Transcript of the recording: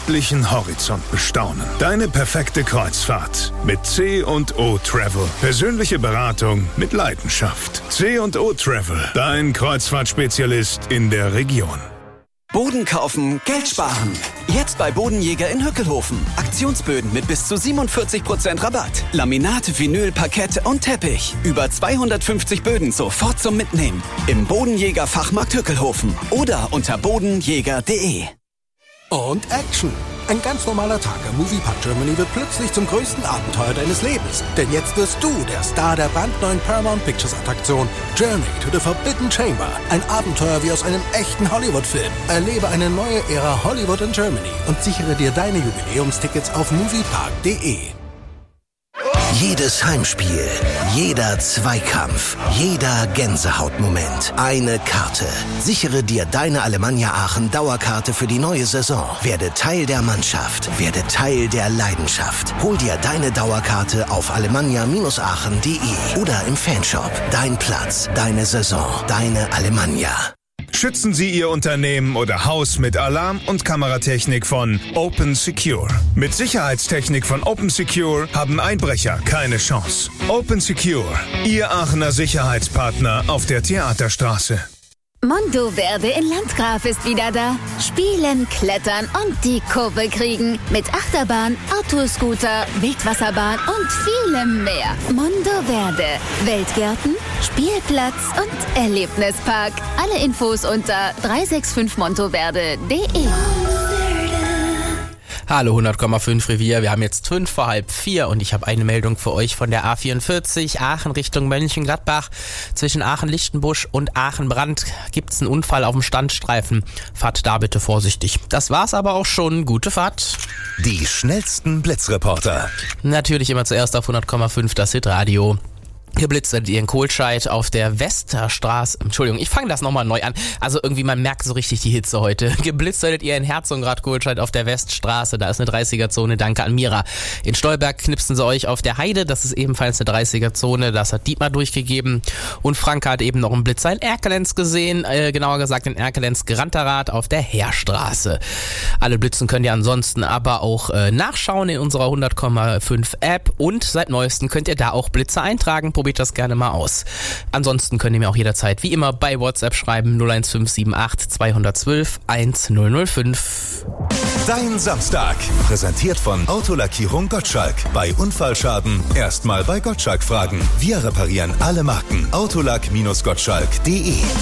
unendlichen Horizont bestaunen. Deine perfekte Kreuzfahrt mit C&O Travel. Persönliche Beratung mit Leidenschaft. C&O Travel, dein Kreuzfahrtspezialist in der Region. Boden kaufen, Geld sparen. Jetzt bei Bodenjäger in Hückelhofen. Aktionsböden mit bis zu 47% Rabatt. Laminat, Vinyl, Parkett und Teppich. Über 250 Böden sofort zum Mitnehmen. Im Bodenjäger Fachmarkt Hückelhofen oder unter bodenjäger.de. Und Action. Ein ganz normaler Tag am Moviepark Germany wird plötzlich zum größten Abenteuer deines Lebens. Denn jetzt wirst du der Star der brandneuen Paramount Pictures Attraktion Journey to the Forbidden Chamber. Ein Abenteuer wie aus einem echten Hollywood-Film. Erlebe eine neue Ära Hollywood in Germany und sichere dir deine Jubiläumstickets auf moviepark.de. Jedes Heimspiel, jeder Zweikampf, jeder Gänsehautmoment. Eine Karte. Sichere dir deine Alemannia Aachen Dauerkarte für die neue Saison. Werde Teil der Mannschaft. Werde Teil der Leidenschaft. Hol dir deine Dauerkarte auf alemannia-aachen.de oder im Fanshop. Dein Platz, deine Saison, deine Alemannia. Schützen Sie Ihr Unternehmen oder Haus mit Alarm- und Kameratechnik von Open Secure. Mit Sicherheitstechnik von Open Secure haben Einbrecher keine Chance. Open Secure, Ihr Aachener Sicherheitspartner auf der Theaterstraße. Mondo Verde in Landgraf ist wieder da. Spielen, klettern und die Kurve kriegen. Mit Achterbahn, Autoscooter, Wildwasserbahn und vielem mehr. Mondo Verde. Weltgärten, Spielplatz und Erlebnispark. Alle Infos unter 365montoverde.de. Hallo 100,5 Revier, wir haben jetzt 3:05 und ich habe eine Meldung für euch von der A44 Aachen Richtung Mönchengladbach. Zwischen Aachen-Lichtenbusch und Aachen-Brand gibt's einen Unfall auf dem Standstreifen. Fahrt da bitte vorsichtig. Das war's aber auch schon. Gute Fahrt. Die schnellsten Blitzreporter. Natürlich immer zuerst auf 100,5 das Hitradio. Geblitzt werdet ihr in Kohlscheid auf der Westerstraße. Entschuldigung, ich fange das nochmal neu an. Also irgendwie, man merkt so richtig die Hitze heute. Geblitzt werdet ihr in Herzogenrath Kohlscheid auf der Weststraße. Da ist eine 30er-Zone. Danke an Mira. In Stolberg knipsen sie euch auf der Heide. Das ist ebenfalls eine 30er-Zone. Das hat Dietmar durchgegeben. Und Frank hat eben noch einen Blitzer in Erkelenz gesehen. Genauer gesagt in Erkelenz-Granterath auf der Heerstraße. Alle Blitzen könnt ihr ansonsten aber auch nachschauen in unserer 100,5 App. Und seit neuestem könnt ihr da auch Blitze eintragen. Probiert das gerne mal aus. Ansonsten könnt ihr mir auch jederzeit wie immer bei WhatsApp schreiben 01578 212 1005. Dein Samstag. Präsentiert von Autolackierung Gottschalk. Bei Unfallschaden erstmal bei Gottschalk fragen. Wir reparieren alle Marken. Autolack-Gottschalk.de